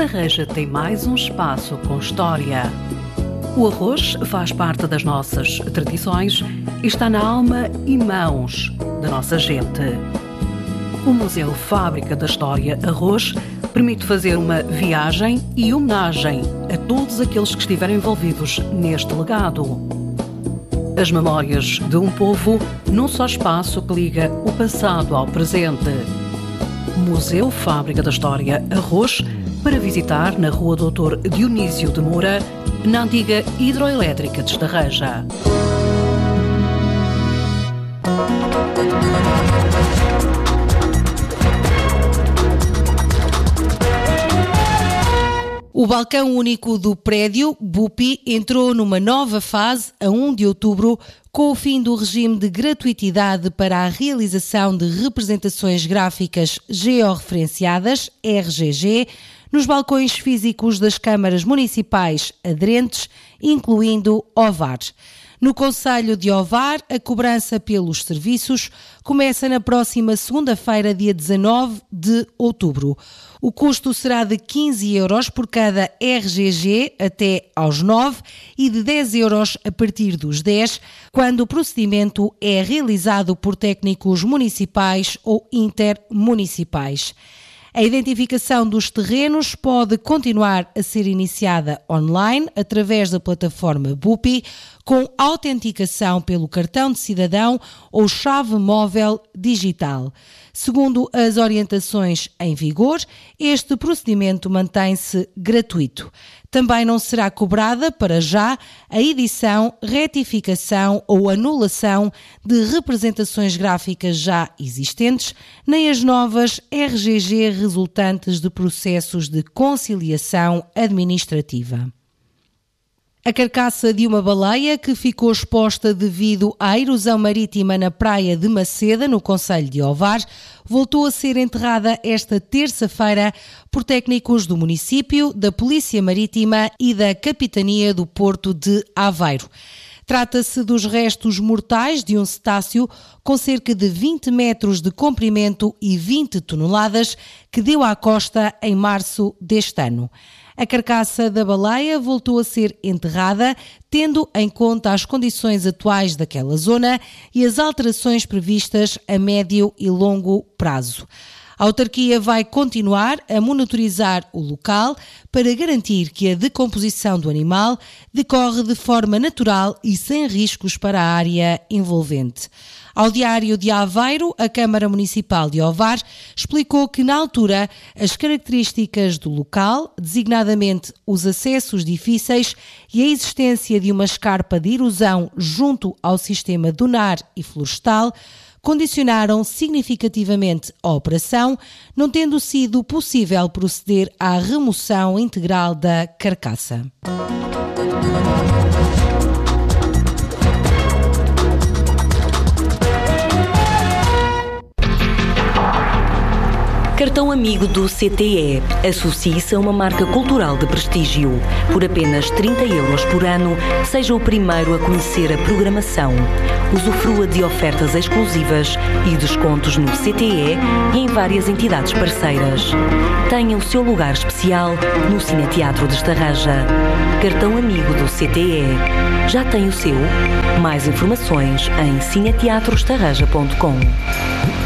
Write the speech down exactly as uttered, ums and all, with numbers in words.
Estarreja tem mais um espaço com história. O arroz faz parte das nossas tradições e está na alma e mãos da nossa gente. O Museu Fábrica da História Arroz permite fazer uma viagem e homenagem a todos aqueles que estiveram envolvidos neste legado. As memórias de um povo num só espaço que liga o passado ao presente. Museu Fábrica da História Arroz, para visitar na Rua doutor Dionísio de Moura, na antiga hidroelétrica de Estarreja. O balcão único do prédio, BUPI, entrou numa nova fase a primeiro de outubro, com o fim do regime de gratuitidade para a realização de representações gráficas georreferenciadas, R G G, nos balcões físicos das câmaras municipais aderentes, incluindo Ovar. No concelho de Ovar, a cobrança pelos serviços começa na próxima segunda-feira, dia dezanove de outubro. O custo será de quinze euros por cada R G G até aos nove e de dez euros a partir dos dez, quando o procedimento é realizado por técnicos municipais ou intermunicipais. A identificação dos terrenos pode continuar a ser iniciada online através da plataforma BUPI, com autenticação pelo cartão de cidadão ou chave móvel digital. Segundo as orientações em vigor, este procedimento mantém-se gratuito. Também não será cobrada, para já, a edição, retificação ou anulação de representações gráficas já existentes, nem as novas R G G resultantes de processos de conciliação administrativa. A carcaça de uma baleia que ficou exposta devido à erosão marítima na praia de Maceda, no concelho de Ovar, voltou a ser enterrada esta terça-feira por técnicos do município, da Polícia Marítima e da Capitania do Porto de Aveiro. Trata-se dos restos mortais de um cetáceo com cerca de vinte metros de comprimento e vinte toneladas que deu à costa em março deste ano. A carcaça da baleia voltou a ser enterrada, tendo em conta as condições atuais daquela zona e as alterações previstas a médio e longo prazo. A autarquia vai continuar a monitorizar o local para garantir que a decomposição do animal decorre de forma natural e sem riscos para a área envolvente. Ao Diário de Aveiro, a Câmara Municipal de Ovar explicou que, na altura, as características do local, designadamente os acessos difíceis e a existência de uma escarpa de erosão junto ao sistema dunar e florestal, condicionaram significativamente a operação, não tendo sido possível proceder à remoção integral da carcaça. Cartão Amigo do C T E. Associe-se a uma marca cultural de prestígio. Por apenas trinta euros por ano, seja o primeiro a conhecer a programação. Usufrua de ofertas exclusivas e descontos no C T E e em várias entidades parceiras. Tenha o seu lugar especial no Cineteatro de Estarreja. Cartão Amigo do C T E. Já tem o seu? Mais informações em cineteatro estarreja ponto com.